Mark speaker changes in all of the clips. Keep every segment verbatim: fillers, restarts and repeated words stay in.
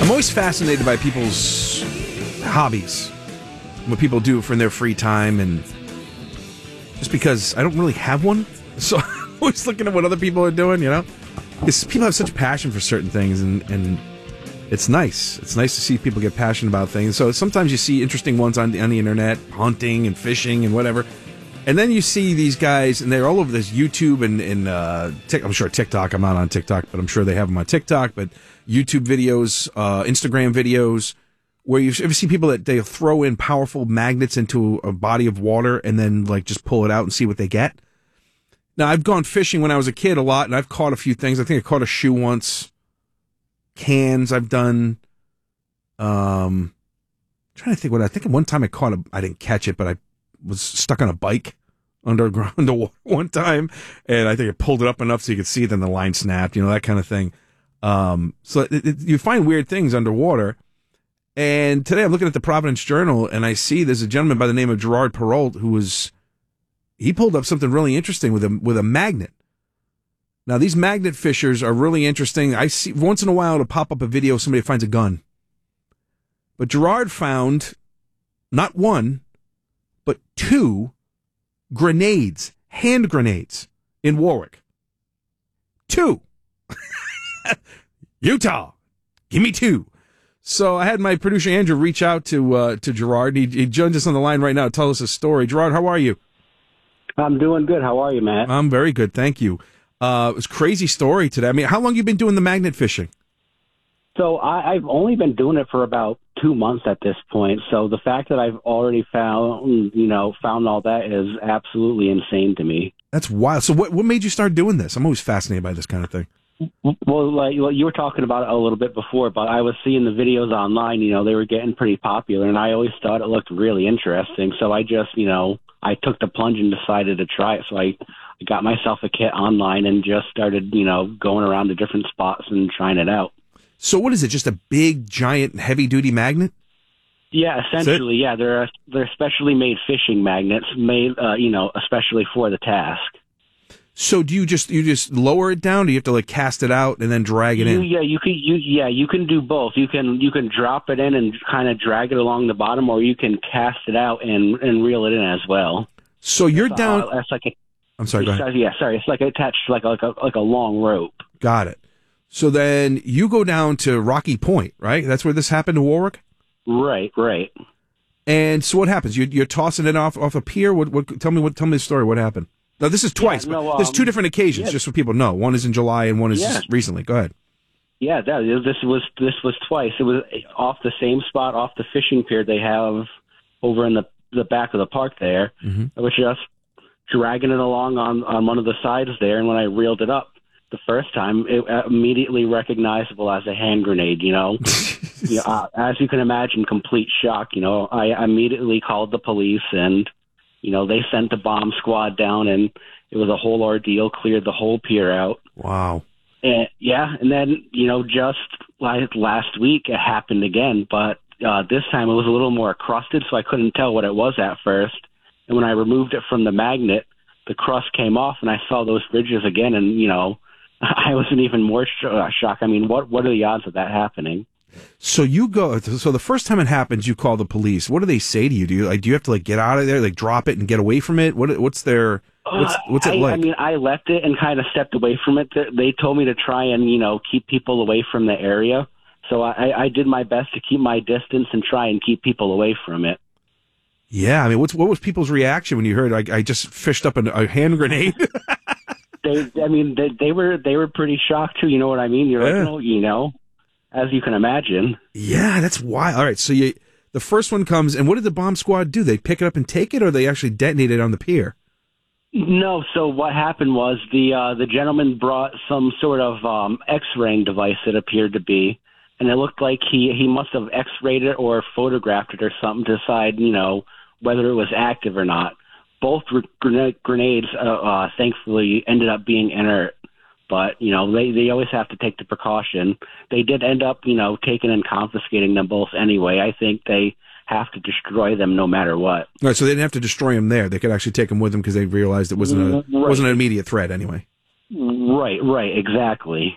Speaker 1: I'm always fascinated by people's hobbies, what people do for in their free time, and just because I don't really have one, so I'm always looking at what other people are doing, you know? Because people have such passion for certain things, and, and it's nice. It's nice to see people get passionate about things. So sometimes you see interesting ones on the, on the internet, hunting and fishing and whatever. And then you see these guys, and they're all over this YouTube and, and uh, tic- I'm sure TikTok. I'm not on TikTok, but I'm sure they have them on TikTok. But YouTube videos, uh, Instagram videos, where you ever see people that they throw in powerful magnets into a body of water and then like just pull it out and see what they get. Now, I've gone fishing when I was a kid a lot, and I've caught a few things. I think I caught a shoe once. Cans I've done. Um, I'm trying to think what I think. One time I caught a. I didn't catch it, but I was stuck on a bike underground underwater one time, and I think I pulled it up enough so you could see it, then the line snapped, you know, that kind of thing. Um, so it, it, you find weird things underwater. And today I'm looking at the Providence Journal, and I see there's a gentleman by the name of Gerard Perrault who was, he pulled up something really interesting with a, with a magnet. Now, these magnet fishers are really interesting. I see once in a while to pop up a video, somebody finds a gun. But Gerard found not one, but two grenades, hand grenades in Warwick. Two. Utah, give me two. So I had my producer Andrew reach out to uh, to Gerard. He, he joins us on the line right now to tell us a story. Gerard, how are you?
Speaker 2: I'm doing good. How are you, Matt?
Speaker 1: I'm very good, thank you. Uh, it was a crazy story today. I mean, how long have you been doing the magnet fishing?
Speaker 2: So I, I've only been doing it for about two months at this point. So the fact that I've already found, you know, found all that is absolutely insane to me.
Speaker 1: That's wild. So what what made you start doing this? I'm always fascinated by this kind of thing.
Speaker 2: Well, like well, you were talking about it a little bit before, but I was seeing the videos online. You know, they were getting pretty popular, and I always thought it looked really interesting. So I just, you know, I took the plunge and decided to try it. So I, I got myself a kit online and just started, you know, going around to different spots and trying it out.
Speaker 1: So what is it? Just a big, giant, heavy-duty magnet?
Speaker 2: Yeah, essentially, yeah. They're they're specially made fishing magnets, made, uh, you know, especially for the task.
Speaker 1: So do you just you just lower it down? Do you have to like cast it out and then drag it
Speaker 2: you,
Speaker 1: in?
Speaker 2: Yeah, you can. You yeah, you can do both. You can you can drop it in and kind of drag it along the bottom, or you can cast it out and, and reel it in as well.
Speaker 1: So you're
Speaker 2: it's,
Speaker 1: down.
Speaker 2: Uh, it's like a,
Speaker 1: I'm sorry. Go ahead.
Speaker 2: Yeah, sorry. It's like attached to like a, like a like a long rope.
Speaker 1: Got it. So then you go down to Rocky Point, right? That's where this happened to Warwick.
Speaker 2: Right, right.
Speaker 1: And so what happens? You, you're tossing it off off a pier. What? What? Tell me what. Tell me the story. What happened? Now this is twice.
Speaker 2: Yeah, no,
Speaker 1: but there's
Speaker 2: um,
Speaker 1: two different occasions,
Speaker 2: yeah.
Speaker 1: just so people know. One is in July and one is
Speaker 2: Yeah.
Speaker 1: just recently. Go ahead.
Speaker 2: Yeah, that, this was this was twice. It was off the same spot, off the fishing pier they have over in the the back of the park there.
Speaker 1: Mm-hmm.
Speaker 2: I was just dragging it along on on one of the sides there, and when I reeled it up the first time, it immediately recognizable as a hand grenade. You know, you know uh, as you can imagine, complete shock. You know, I immediately called the police, and you know they sent the bomb squad down, and it was a whole ordeal. Cleared the whole pier out.
Speaker 1: Wow.
Speaker 2: And, yeah, and then, you know, just like last week it happened again, but uh, this time it was a little more crusted, so I couldn't tell what it was at first. And when I removed it from the magnet, the crust came off, and I saw those ridges again, and, you know, I was in even more sh- uh, shock. I mean, what what are the odds of that happening?
Speaker 1: So you go. So the first time it happens, you call the police. What do they say to you? Do you like? Do you have to like get out of there, like drop it and get away from it? What what's their what's what's it
Speaker 2: I,
Speaker 1: like?
Speaker 2: I mean, I left it and kind of stepped away from it. They told me to try and, you know, keep people away from the area. So I, I did my best to keep my distance and try and keep people away from it.
Speaker 1: Yeah, I mean, what's what was people's reaction when you heard I, I just fished up a, a hand grenade?
Speaker 2: they, I mean, they, they were they were pretty shocked too. You know what I mean? You're
Speaker 1: Yeah.
Speaker 2: like, oh, you know, as you can imagine.
Speaker 1: Yeah, that's wild. All right, so you the first one comes, and what did the bomb squad do? They pick it up and take it, or they actually detonate it on the pier?
Speaker 2: No. So what happened was the uh, the gentleman brought some sort of um, X-raying device. It appeared to be, and it looked like he he must have X-rayed it or photographed it or something to decide, you know, whether it was active or not. Both gren- grenades, uh, uh, thankfully, ended up being inert. But, you know, they, they always have to take the precaution. They did end up, you know, taking and confiscating them both anyway. I think they have to destroy them no matter what.
Speaker 1: All right, so they didn't have to destroy them there. They could actually take them with them because they realized it wasn't a
Speaker 2: Right.
Speaker 1: wasn't an immediate threat anyway.
Speaker 2: Right, right, exactly.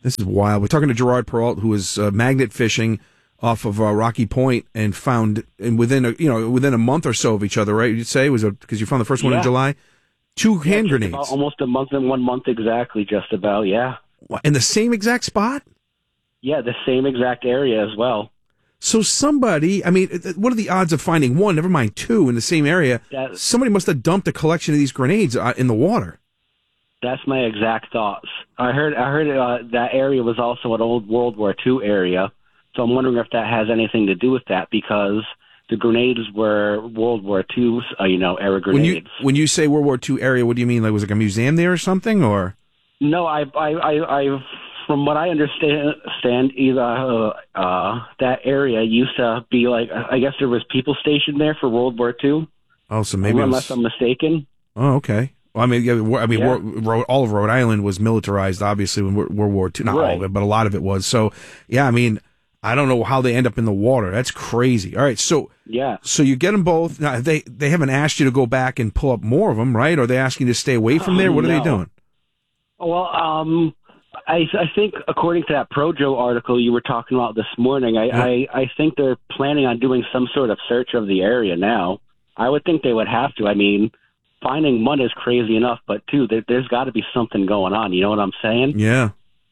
Speaker 1: This is wild. We're talking to Gerard Perrault, who was uh, magnet fishing off of uh, Rocky Point and found, and within a you know within a month or so of each other, right? You'd say was a because you found the first one
Speaker 2: yeah.
Speaker 1: in July. Two
Speaker 2: yeah,
Speaker 1: hand grenades,
Speaker 2: about almost a month and one month exactly, just about. Yeah.
Speaker 1: In the same exact spot.
Speaker 2: Yeah, the same exact area as well.
Speaker 1: So somebody, I mean, what are the odds of finding one? Never mind two in the same area.
Speaker 2: That,
Speaker 1: somebody must have dumped a collection of these grenades uh, in the water.
Speaker 2: That's my exact thoughts. I heard. I heard uh, that area was also an old World War Two area. So I'm wondering if that has anything to do with that, because the grenades were World War Two, uh, you know, era grenades.
Speaker 1: When you when you say World War Two area, what do you mean? Like, was it like a museum there or something, or?
Speaker 2: No, I, I, I, I from what I understand, either uh, uh, that area used to be like, I guess there was people stationed there for World War Two.
Speaker 1: Oh, so maybe
Speaker 2: unless
Speaker 1: was...
Speaker 2: I'm mistaken.
Speaker 1: Oh, okay. Well, I mean, yeah, I mean,
Speaker 2: Yeah.
Speaker 1: Ro- all of Rhode Island was militarized, obviously, when World War Two. Not
Speaker 2: Right.
Speaker 1: all of it, but a lot of it was. So, yeah, I mean. I don't know how they end up in the water. That's crazy. All right, so
Speaker 2: yeah,
Speaker 1: so you get them both. Now they they haven't asked you to go back and pull up more of them, right? Or are they asking you to stay away from there? What are
Speaker 2: no.
Speaker 1: they doing?
Speaker 2: Well, um, I I think according to that Projo article you were talking about this morning, I,
Speaker 1: Yeah.
Speaker 2: I I think they're planning on doing some sort of search of the area now. I would think they would have to. I mean, finding one is crazy enough, but two, there, there's got to be something going on. You know what I'm saying?
Speaker 1: Yeah.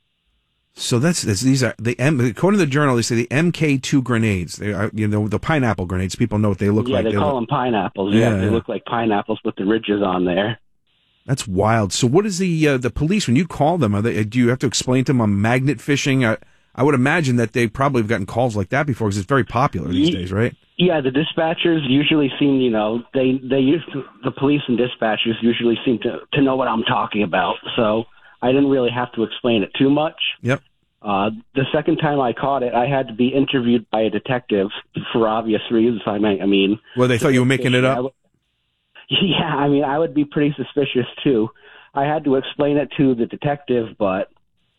Speaker 1: So that's, that's these are the M. According to the journal, they say the M K two grenades. They are, you know, the pineapple grenades. People know what they look
Speaker 2: yeah,
Speaker 1: like.
Speaker 2: they,
Speaker 1: they
Speaker 2: call
Speaker 1: look,
Speaker 2: them pineapples. Yeah,
Speaker 1: Yeah,
Speaker 2: they
Speaker 1: yeah.
Speaker 2: look like pineapples with the ridges on there.
Speaker 1: That's wild. So what is the uh, the police when you call them? Are they, do you have to explain to them on magnet fishing? I, I would imagine that they probably have gotten calls like that before because it's very popular these
Speaker 2: Ye-
Speaker 1: days, right?
Speaker 2: Yeah, the dispatchers usually seem, you know, they they used to, the police and dispatchers usually seem to to know what I'm talking about. So I didn't really have to explain it too much.
Speaker 1: Yep.
Speaker 2: Uh, the second time I caught it, I had to be interviewed by a detective for obvious reasons. I mean, I mean,
Speaker 1: Well, they thought you were making it
Speaker 2: I
Speaker 1: up.
Speaker 2: w- yeah, I mean, I would be pretty suspicious too. I had to explain it to the detective, but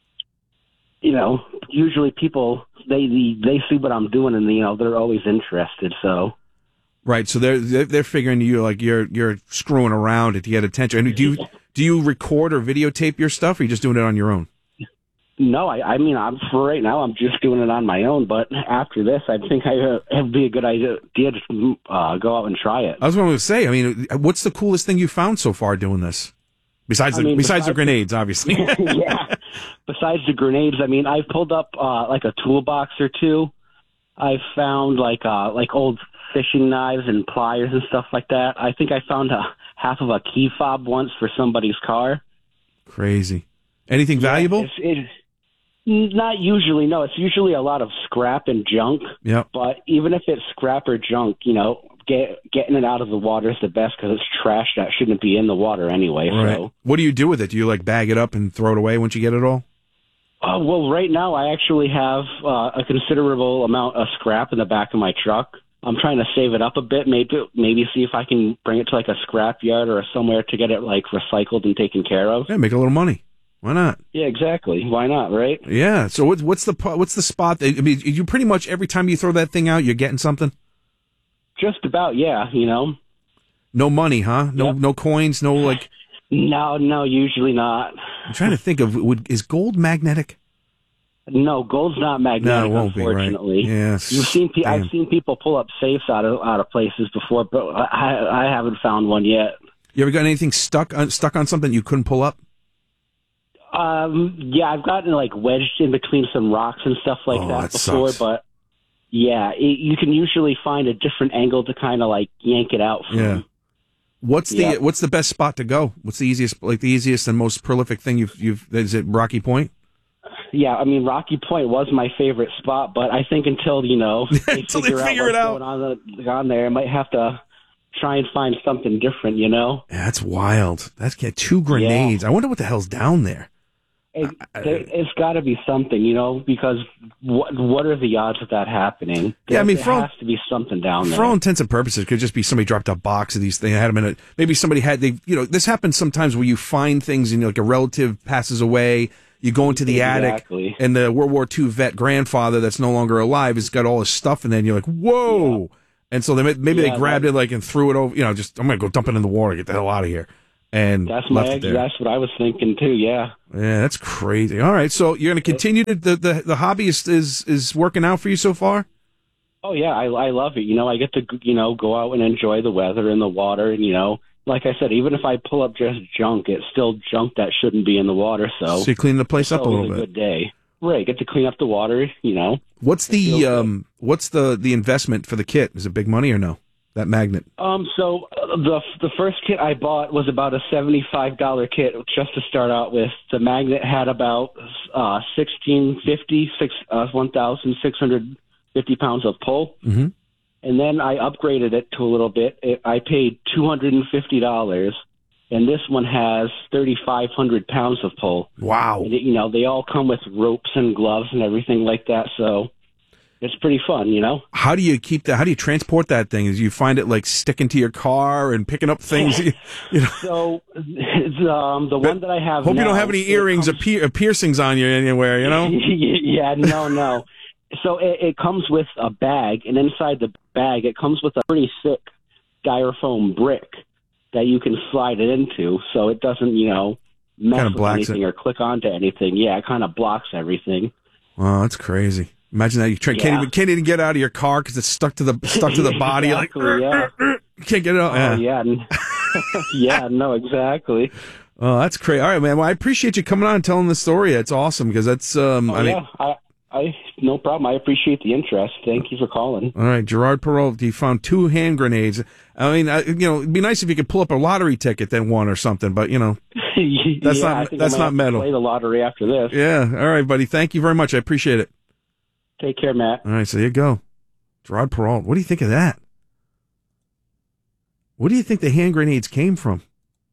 Speaker 2: you know, usually people they they see what I'm doing, and you know, they're always interested. So.
Speaker 1: Right, so they're they're they're figuring you like you're you're screwing around to get attention. And do you do you record or videotape your stuff, or are you just doing it on your own?
Speaker 2: No, I, I mean, I'm for right now. I'm just doing it on my own. But after this, I think I, uh, it'd be a good idea to uh, go out and try it.
Speaker 1: I was going to say. I mean, what's the coolest thing you found so far doing this? Besides
Speaker 2: I
Speaker 1: the
Speaker 2: mean,
Speaker 1: besides,
Speaker 2: besides
Speaker 1: the grenades, obviously.
Speaker 2: yeah. Besides the grenades, I mean, I've pulled up uh, like a toolbox or two. I've found like uh, like old fishing knives and pliers and stuff like that. I think I found a half of a key fob once for somebody's car.
Speaker 1: Crazy. Anything valuable?
Speaker 2: It's, it's not usually. No, it's usually a lot of scrap and junk.
Speaker 1: Yep.
Speaker 2: But even if it's scrap or junk, you know, get, getting it out of the water is the best because it's trash that shouldn't be in the water anyway.
Speaker 1: Right.
Speaker 2: So,
Speaker 1: What do you do with it? Do you like bag it up and throw it away once you get it all?
Speaker 2: uh, well, right now I actually have uh, a considerable amount of scrap in the back of my truck. I'm trying to save it up a bit, maybe maybe see if I can bring it to like a scrap yard or somewhere to get it like recycled and taken care of.
Speaker 1: Yeah, make a little money. Why not?
Speaker 2: Yeah, exactly. Why not, right?
Speaker 1: Yeah. So what's what's the po- what's the spot? That, I mean, you pretty much every time you throw that thing out, you're getting something.
Speaker 2: Just about, yeah, you know.
Speaker 1: No money, huh? No
Speaker 2: Yep.
Speaker 1: no coins. No like.
Speaker 2: No, no, usually not.
Speaker 1: I'm trying to think of would is gold magnetic?
Speaker 2: No, gold's not magnetic,
Speaker 1: No, it won't be, right?
Speaker 2: unfortunately.
Speaker 1: Yes.
Speaker 2: You've seen pe-
Speaker 1: Damn.
Speaker 2: I've seen people pull up safes out of out of places before, but I I haven't found one yet.
Speaker 1: You ever got anything stuck on, stuck on something you couldn't pull up?
Speaker 2: Um, yeah, I've gotten like wedged in between some rocks and stuff like
Speaker 1: Oh,
Speaker 2: that,
Speaker 1: that
Speaker 2: before,
Speaker 1: sucks.
Speaker 2: but yeah, it, you can usually find a different angle to kind of like yank it out from.
Speaker 1: Yeah. What's the
Speaker 2: Yeah.
Speaker 1: what's the best spot to go? What's the easiest like the easiest and most prolific thing you've you've is it Rocky Point?
Speaker 2: Yeah, I mean Rocky Point was my favorite spot, but I think until you know they
Speaker 1: Until they
Speaker 2: figure,
Speaker 1: figure
Speaker 2: out
Speaker 1: it
Speaker 2: what's
Speaker 1: out.
Speaker 2: going on, the, on there, I might have to try and find something different. You know,
Speaker 1: Yeah, that's wild. That's get two grenades. I wonder what the hell's down there.
Speaker 2: it, there, it's got to be something, you know, because what what are the odds of that happening?
Speaker 1: Yeah, I mean,
Speaker 2: there
Speaker 1: for all-
Speaker 2: has to be something down there.
Speaker 1: For all intents and purposes, it could just be somebody dropped a box of these things. Had them in a maybe somebody had they you know this happens sometimes where you find things and like a relative passes away. You go into the
Speaker 2: Exactly.
Speaker 1: attic and the World War Two vet grandfather that's no longer alive has got all his stuff in there. And you're like, whoa! And so they may- maybe
Speaker 2: Yeah,
Speaker 1: they grabbed
Speaker 2: that-
Speaker 1: it like and threw it over. You know, just I'm gonna go dump it in the water, get the hell out of here. and
Speaker 2: that's my
Speaker 1: left it there.
Speaker 2: That's what I was thinking too. Yeah.
Speaker 1: Yeah, that's crazy. All right, so you're going to continue to the, the the hobby is, is is working out for you so far?
Speaker 2: Oh yeah, I I love it. You know, I get to you know go out and enjoy the weather and the water, and you know, like I said, even if I pull up just junk, it's still junk that shouldn't be in the water. So,
Speaker 1: so you clean the place up a little
Speaker 2: a
Speaker 1: bit.
Speaker 2: Good day, right? Get to clean up the water. You know,
Speaker 1: what's the um what's the the investment for the kit? Is it big money or no? That magnet.
Speaker 2: Um. So uh, the the first kit I bought was about a seventy-five dollar kit just to start out with. The magnet had about uh sixteen fifty six uh one thousand six hundred fifty pounds of pull.
Speaker 1: Mm-hmm.
Speaker 2: And then I upgraded it to a little bit. It, I paid two hundred fifty dollars, and this one has thirty-five hundred pounds of pull.
Speaker 1: Wow.
Speaker 2: And it, you know, they all come with ropes and gloves and everything like that, so it's pretty fun, you know?
Speaker 1: How do you keep that? How do you transport that thing? Is you find it like sticking to your car and picking up things? you, you know?
Speaker 2: So um, the one that I have
Speaker 1: Hope
Speaker 2: now,
Speaker 1: you don't have any earrings
Speaker 2: comes,
Speaker 1: or, pier- or piercings on you anywhere, you know?
Speaker 2: Yeah, no, no. So it, it comes with a bag, and inside the bag, it comes with a pretty thick styrofoam brick that you can slide it into, so it doesn't, you know, mess
Speaker 1: Kinda
Speaker 2: with
Speaker 1: blocks
Speaker 2: anything
Speaker 1: it.
Speaker 2: or click onto anything. Yeah, it kind of blocks everything.
Speaker 1: Oh, that's crazy. Imagine that you try,
Speaker 2: Yeah.
Speaker 1: can't even can't even get out of your car because it's stuck to the stuck to the body.
Speaker 2: Exactly,
Speaker 1: like,
Speaker 2: yeah.
Speaker 1: you can't get it out.
Speaker 2: Oh,
Speaker 1: Yeah.
Speaker 2: yeah. Yeah, no, exactly.
Speaker 1: Oh, that's crazy. All right, man. Well, I appreciate you coming on and telling the story. It's awesome because that's. Um,
Speaker 2: Oh,
Speaker 1: I mean,
Speaker 2: yeah, I, I, no problem. I appreciate the interest. Thank you for calling.
Speaker 1: all right, Gerard Perrault, he found two hand grenades. I mean, I, you know, it'd be nice if you could pull up a lottery ticket then one or something, but you know, that's
Speaker 2: yeah,
Speaker 1: not
Speaker 2: I think
Speaker 1: that's
Speaker 2: I might
Speaker 1: not
Speaker 2: have to
Speaker 1: metal.
Speaker 2: Play the lottery after this.
Speaker 1: Yeah. All right, buddy. Thank you very much. I appreciate it.
Speaker 2: Take care, Matt.
Speaker 1: All right, so there you go. Gerard Perrault. What do you think of that? What do you think the hand grenades came from?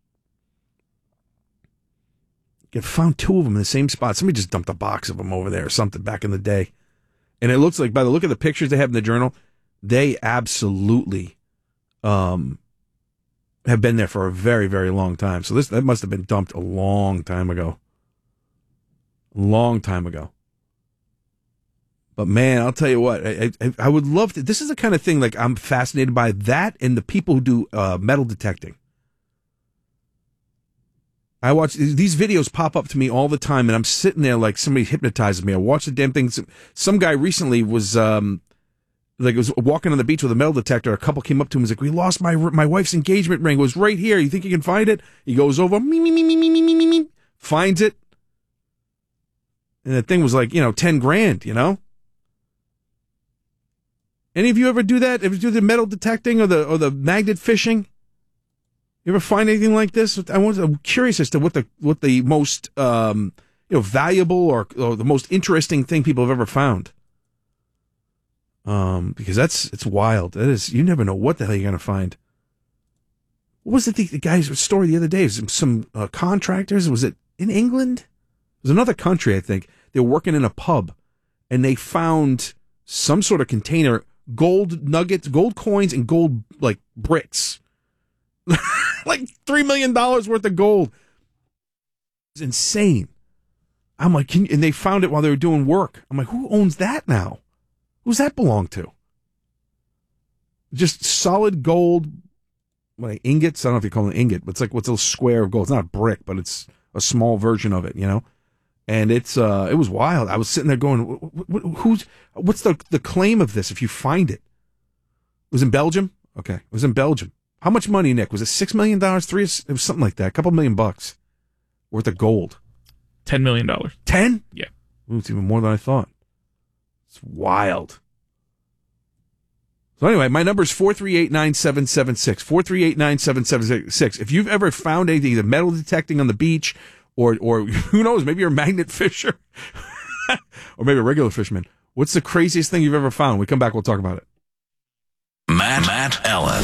Speaker 1: You found two of them in the same spot. Somebody just dumped a box of them over there or something back in the day. And it looks like, by the look of the pictures they have in the journal, they absolutely um, have been there for a very, very long time. So this that must have been dumped a long time ago. Long time ago. But man, I'll tell you what, I, I, I would love to. This is the kind of thing, like, I'm fascinated by that and the people who do uh, metal detecting. I watch these videos pop up to me all the time, and I'm sitting there like somebody hypnotizes me. I watch the damn thing. Some guy recently was um, like was walking on the beach with a metal detector. A couple came up to him and was like, "We lost my my wife's engagement ring. It was right here. You think you can find it?" He goes over, me me me me me me me me, finds it, and the thing was like, you know, ten grand. You know. Any of you ever do that? Ever do the metal detecting or the or the magnet fishing? You ever find anything like this? I was I'm curious as to what the what the most um, you know valuable or, or the most interesting thing people have ever found. Um, because that's it's wild. That is, you never know what the hell you're gonna find. What was it? The, the guy's story the other day was some uh, contractors. Was it in England? It was another country, I think. They were working in a pub, and they found some sort of container. Gold nuggets, gold coins, and gold, like, bricks. Like three million dollars worth of gold. It's insane. I'm like, can you, and they found it while they were doing work. I'm like, who owns that now? Who's that belong to? Just solid gold, like ingots. I don't know if you call it an ingot, but it's like what's a little square of gold. It's not a brick, but it's a small version of it, you know? And it's uh, it was wild. I was sitting there going, "Who's? What's the the claim of this? If you find it, it was in Belgium. Okay, it was in Belgium. How much money, Nick? Was it six million dollars? Three? It was something like that. A couple million bucks worth of gold.
Speaker 3: Ten million dollars.
Speaker 1: Ten?
Speaker 3: Yeah,
Speaker 1: Ooh, it's even more than I thought. It's wild. So anyway, my number is four three eight nine seven seven six. Four three eight nine seven seven six. If you've ever found anything, either metal detecting on the beach. Or, or who knows, maybe you're a magnet fisher. Or maybe a regular fisherman. What's the craziest thing you've ever found? When we come back, we'll talk about it.
Speaker 4: Matt, Matt Allen.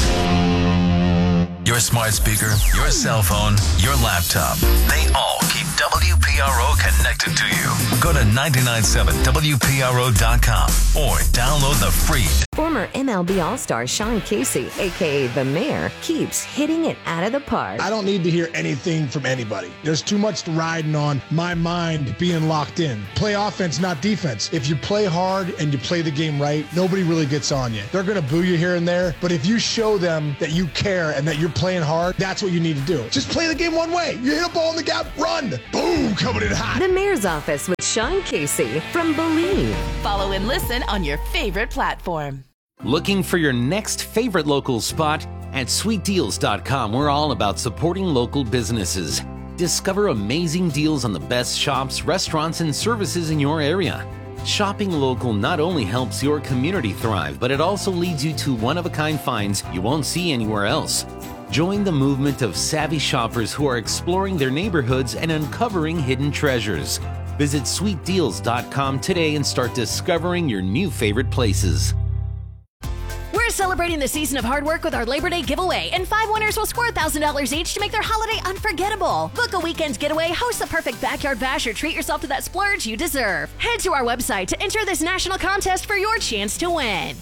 Speaker 4: Your smart speaker, your cell phone, your laptop. They all keep W P R O connected to you. Go to nine nine seven W P R O dot com or download the free.
Speaker 3: Former M L B All-Star Sean Casey, a k a. The Mayor, keeps hitting it out of the park.
Speaker 5: I don't need to hear anything from anybody. There's too much riding on my mind being locked in. Play offense, not defense. If you play hard and you play the game right, nobody really gets on you. They're going to boo you here and there, but if you show them that you care and that you're playing hard, that's what you need to do. Just play the game one way. You hit a ball in the gap, run. Boom, coming in hot.
Speaker 3: The Mayor's Office with Sean Casey from Believe.
Speaker 6: Follow and listen on your favorite platform.
Speaker 7: Looking for your next favorite local spot? At sweet deals dot com, we're all about supporting local businesses. Discover amazing deals on the best shops, restaurants, and services in your area. Shopping local not only helps your community thrive, but it also leads you to one-of-a-kind finds you won't see anywhere else. Join the movement of savvy shoppers who are exploring their neighborhoods and uncovering hidden treasures. Visit sweet deals dot com today and start discovering your new favorite places.
Speaker 8: We're celebrating the season of hard work with our Labor Day giveaway, and five winners will score one thousand dollars each to make their holiday unforgettable. Book a weekend's getaway, host the perfect backyard bash, or treat yourself to that splurge you deserve. Head to our website to enter this national contest for your chance to win.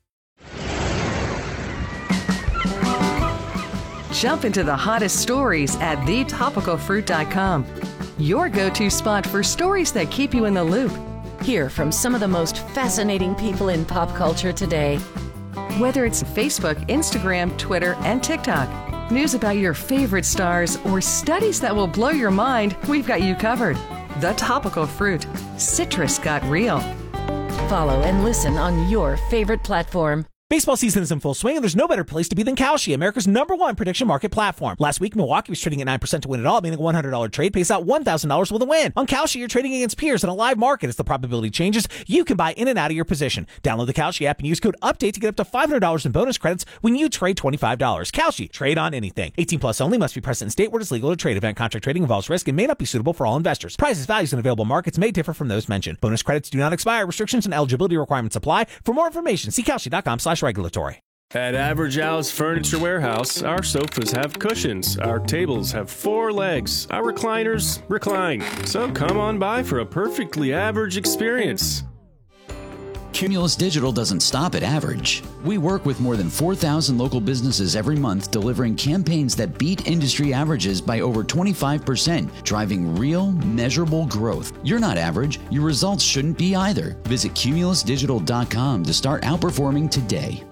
Speaker 9: Jump into the hottest stories at the topical fruit dot com. Your go-to spot for stories that keep you in the loop.
Speaker 3: Hear from some of the most fascinating people in pop culture today.
Speaker 9: Whether it's Facebook, Instagram, Twitter, and TikTok, news about your favorite stars, or studies that will blow your mind, we've got you covered. The Topical Fruit. Citrus got real.
Speaker 3: Follow and listen on your favorite platform.
Speaker 10: Baseball season is in full swing, and there's no better place to be than Kalshi, America's number one prediction market platform. Last week, Milwaukee was trading at nine percent to win it all, meaning a one hundred dollars trade pays out one thousand dollars with a win. On Kalshi, you're trading against peers in a live market. As the probability changes, you can buy in and out of your position. Download the Kalshi app and use code UPDATE to get up to five hundred dollars in bonus credits when you trade twenty-five dollars. Kalshi, trade on anything. eighteen plus only, must be present in state where it's legal to trade. Event contract trading involves risk and may not be suitable for all investors. Prices, values, and available markets may differ from those mentioned. Bonus credits do not expire. Restrictions and eligibility requirements apply. For more information, see Kalshi dot com slash regulatory.
Speaker 11: At Average Al's Furniture Warehouse, our sofas have cushions, our tables have four legs, our recliners recline. So come on by for a perfectly average experience.
Speaker 12: Cumulus Digital doesn't stop at average. We work with more than four thousand local businesses every month, delivering campaigns that beat industry averages by over twenty-five percent, driving real, measurable growth. You're not average. Your results shouldn't be either. Visit cumulus digital dot com to start outperforming today.